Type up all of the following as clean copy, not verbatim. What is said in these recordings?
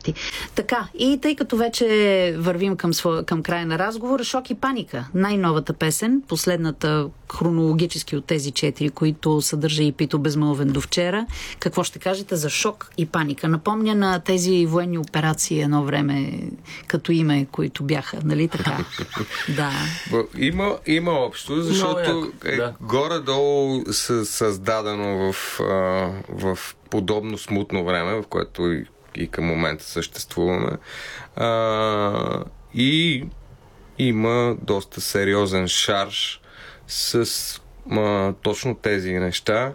концепти. Така, и тъй като вече вървим към края на разговора, Шок и паника. Най-новата песен, последната хронологически от тези 4, които съдържа и Пито Безмълвен до вчера. Какво ще кажете за Шок и паника? Напомня на тези военни операции едно време като име, които бяха, нали така? Да. Има общо, защото горе-долу създадено в подобно смутно време, в което и към момента съществуваме. И има доста сериозен шарж с точно тези неща.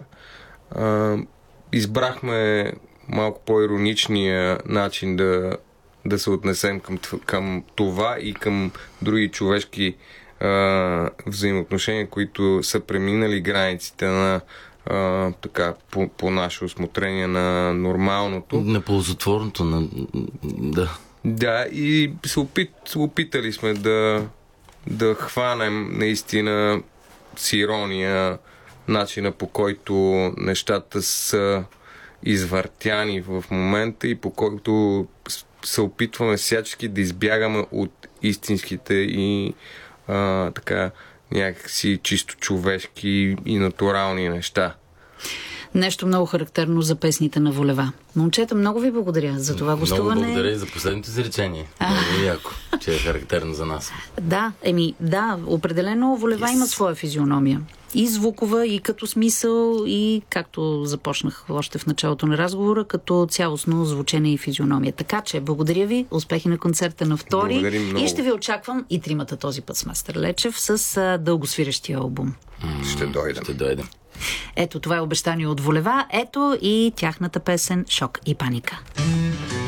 Избрахме малко по-ироничния начин да се отнесем към това и към други човешки взаимоотношения, които са преминали границите на така, по наше усмотрение на нормалното. На ползотворното, да. Да, и се опитали сме да хванем наистина с ирония начина, по който нещата са извъртяни в момента и по който се опитваме всячески да избягаме от истинските и така някакси чисто човешки и натурални неща. Нещо много характерно за песните на Волева. Момчета, много ви благодаря за това гостуване. Много благодаря и за последното изречение. Много яко, че е характерно за нас. Да, определено Волева има своя физиономия. И звукова, и като смисъл, и както започнах още в началото на разговора, като цялостно звучение и физиономия. Така че, благодаря ви, успехи на концерта на 2 и ще ви очаквам и тримата този път с Мастер Лечев с дългосвирещия албум. Ще дойдем. Ето, това е обещание от Волева. Ето и тяхната песен «Шок и паника».